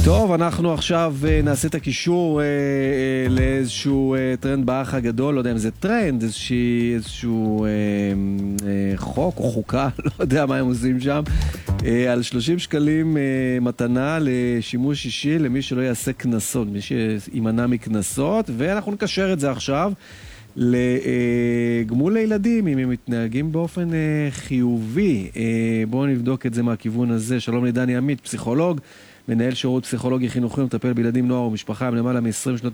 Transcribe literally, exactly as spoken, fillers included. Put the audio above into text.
טוב, אנחנו עכשיו נעשה את הקישור לאיזשהו טרנד באח הגדול, לא יודע אם זה טרנד, איזשהו חוק או חוקה, לא יודע מה הם עושים שם, על שלושים שקלים מתנה לשימוש אישי למי שלא יעשה כנסות, מי שימנע מכנסות, ואנחנו נקשר את זה עכשיו לגמול לילדים, אם הם מתנהגים באופן חיובי. בואו נבדוק את זה מהכיוון הזה. שלום לדני עמית, פסיכולוג, מנהל שירות פסיכולוגי חינוכי, מטפל בילדים, נוער ומשפחה, עם למעלה מ-עשרים שנות